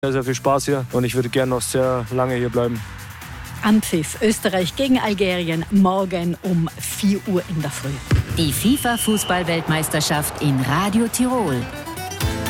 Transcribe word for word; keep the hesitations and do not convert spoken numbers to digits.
Sehr, sehr viel Spaß hier und ich würde gerne noch sehr lange hier bleiben. Anpfiff Österreich gegen Algerien morgen um vier Uhr in der Früh. Die FIFA-Fußball-Weltmeisterschaft in Radio Tirol.